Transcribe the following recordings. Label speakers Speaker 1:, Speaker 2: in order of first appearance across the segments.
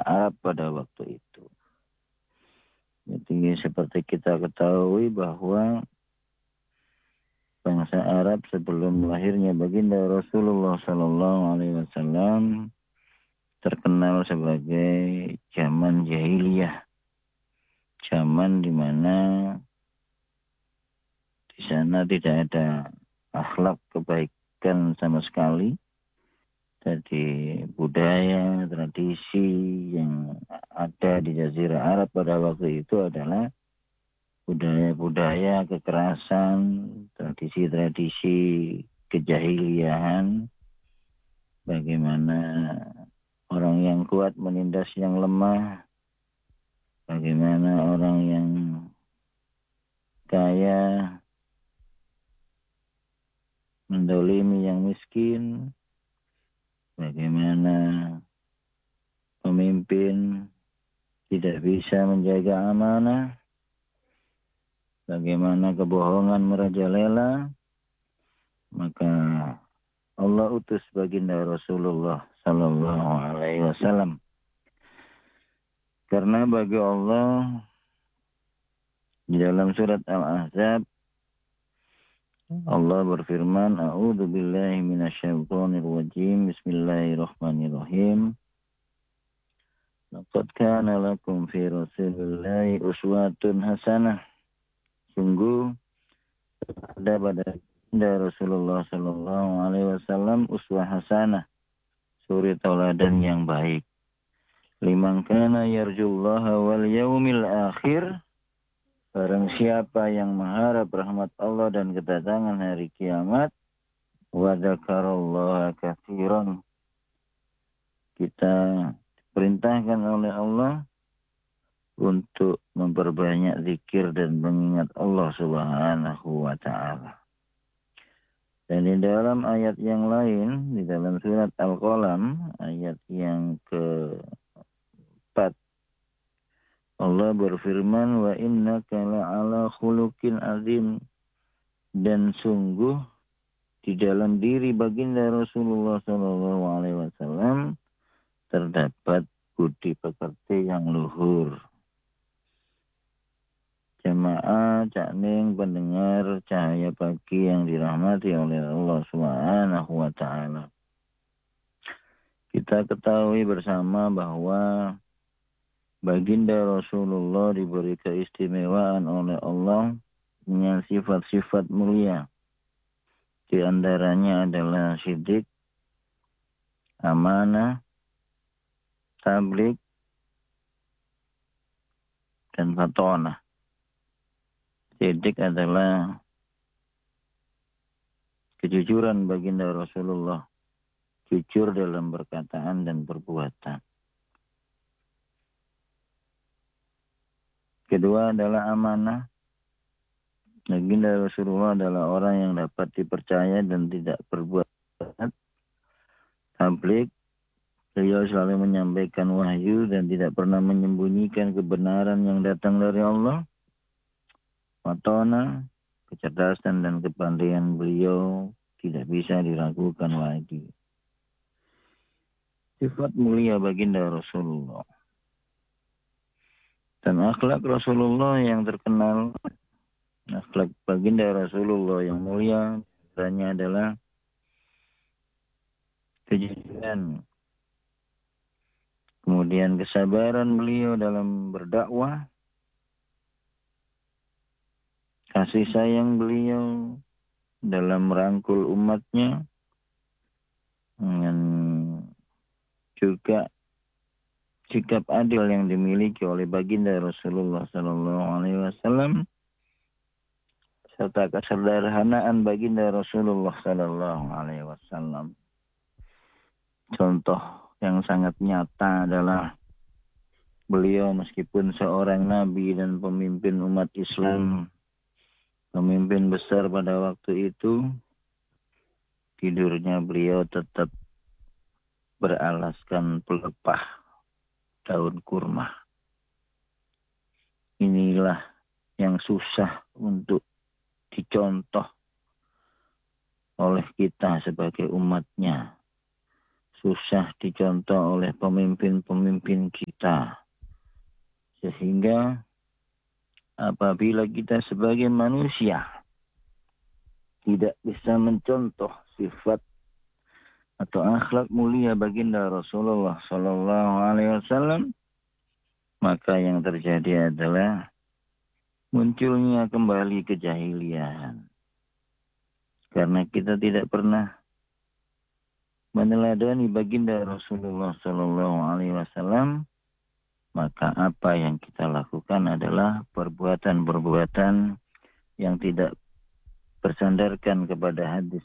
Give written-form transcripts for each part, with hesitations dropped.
Speaker 1: Arab pada waktu itu. Jadi seperti kita ketahui bahwa bangsa Arab sebelum lahirnya baginda Rasulullah SAW terkenal sebagai zaman jahiliyah, zaman di mana di sana tidak ada akhlak kebaikan sama sekali. Jadi budaya, tradisi yang ada di Jazirah Arab pada waktu itu adalah budaya-budaya kekerasan, tradisi-tradisi kejahiliahan, bagaimana orang yang kuat menindas yang lemah, bagaimana orang yang kaya mendolimi yang miskin, bagaimana pemimpin tidak bisa menjaga amanah, bagaimana kebohongan merajalela. Maka Allah utus baginda Rasulullah sallallahu alaihi wasallam. Karena bagi Allah di dalam surat Al-Ahzab Allah berfirman, A'udzu billahi minasyaitonir rajim. Bismillahirrahmanirrahim. Laqad kana lakum fi Rasulillahi uswatun hasanah. Sungguh ada pada Rasulullah sallallahu alaihi wasallam uswah hasanah, suri tauladan yang baik. Liman kana yarjullaha wal yaumil akhir. Barang siapa yang mengharap rahmat Allah dan kedatangan hari kiamat, wa dzakarallaha katsiran. Kita diperintahkan oleh Allah untuk memperbanyak zikir dan mengingat Allah Subhanahu wa taala. Dan di dalam ayat yang lain, di dalam surat Al-Qalam, ayat yang ke-4, Allah berfirman, wa innaka la'ala khuluqin azim. Dan sungguh di dalam diri baginda Rasulullah SAW terdapat budi pekerti yang luhur. Jamaah cakning pendengar cahaya pagi yang dirahmati oleh Allah Subhanahu wa taala. Kita ketahui bersama bahwa baginda Rasulullah diberi keistimewaan oleh Allah dengan sifat-sifat mulia. Di antaranya adalah siddiq, amanah, tabligh, dan fatonah. Siddiq adalah kejujuran baginda Rasulullah, jujur dalam perkataan dan perbuatan. Kedua adalah amanah. Baginda Rasulullah adalah orang yang dapat dipercaya dan tidak berbuat jahat. Tabligh, beliau selalu menyampaikan wahyu dan tidak pernah menyembunyikan kebenaran yang datang dari Allah. Fatona, kecerdasan dan kepandaian beliau tidak bisa diragukan lagi. Sifat mulia baginda Rasulullah. Dan akhlak Rasulullah yang terkenal, akhlak baginda Rasulullah yang mulia, caranya adalah kejujuran. Kemudian kesabaran beliau dalam berdakwah, kasih sayang beliau dalam merangkul umatnya, dengan juga sikap adil yang dimiliki oleh baginda Rasulullah SAW, serta kesederhanaan baginda Rasulullah SAW. Contoh yang sangat nyata adalah beliau meskipun seorang nabi dan pemimpin umat Islam, pemimpin besar pada waktu itu, tidurnya beliau tetap beralaskan pelepah daun kurma. Inilah yang susah untuk dicontoh oleh kita sebagai umatnya. susah dicontoh oleh pemimpin-pemimpin kita. Sehingga apabila kita sebagai manusia tidak bisa mencontoh sifat atau akhlak mulia baginda Rasulullah Sallallahu Alaihi Wasallam, maka yang terjadi adalah munculnya kembali kejahilian. Karena kita tidak pernah meneladani baginda Rasulullah Sallallahu Alaihi Wasallam, maka apa yang kita lakukan adalah perbuatan-perbuatan yang tidak bersandarkan kepada hadis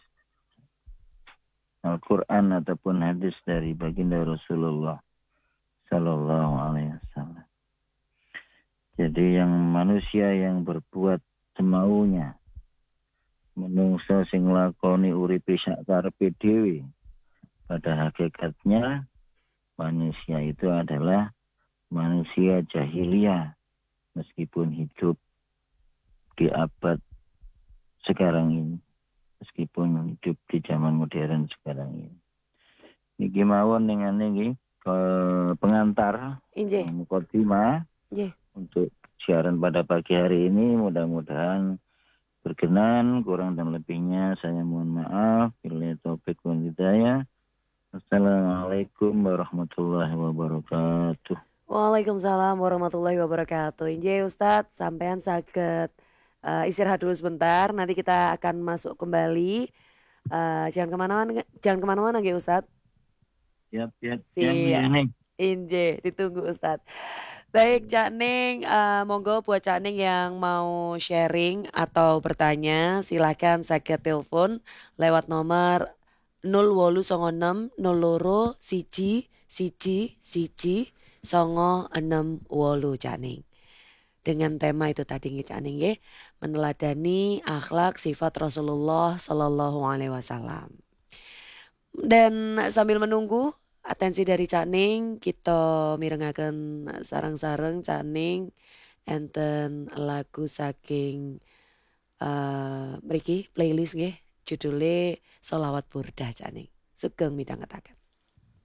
Speaker 1: Al-Quran ataupun hadis dari baginda Rasulullah Sallallahu Alaihi Wasallam. Jadi yang manusia yang berbuat semaunya, menungso sing lakoni uripe sak karepe dhewe, pada hakikatnya manusia itu adalah manusia jahiliyah meskipun hidup di abad sekarang ini, meskipun hidup di zaman modern sekarang ini. Niki mawon dengan niki pengantar mukadimah untuk siaran pada pagi hari ini. Mudah-mudahan berkenan, kurang dan lebihnya saya mohon maaf. Billahi taufik wal hidayah. Assalamualaikum warahmatullahi wabarakatuh.
Speaker 2: Waalaikumsalam warahmatullahi wabarakatuh. Injih Ustadz, sampean saged istirahat dulu sebentar. Nanti kita akan masuk kembali. Jangan kemana-mana nggih Ustadz.
Speaker 1: Siap.
Speaker 2: Injih, ditunggu Ustadz. Baik Cak Ning, monggo buat Cak Ning yang mau sharing atau bertanya, silakan saged telepon lewat nomor 0896 02 1 1 1 1 9 8 Cak Ning. Dengan tema itu tadi Cak Ning ya, meneladani akhlak sifat Rasulullah Sallallahu Alaihi Wasallam. Dan sambil menunggu atensi dari Cak Ning, kita mirengaken sareng-sareng Cak Ning enten lagu saking mriki playlist nggih, judule Sholawat Burdah Cak Ning. Sugeng midhangetaken.